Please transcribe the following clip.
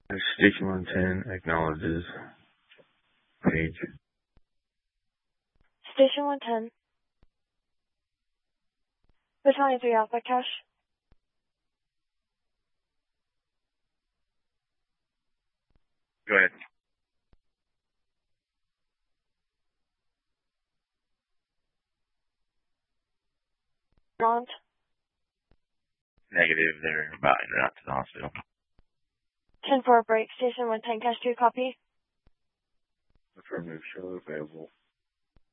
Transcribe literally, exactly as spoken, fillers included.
Station one ten acknowledges page. Station one ten. Battalion three Alpha, Cash. Go ahead. Roland. Negative, they're about en route to the hospital. ten four break, Station one ten, Cash two, copy. Affirmative, show available.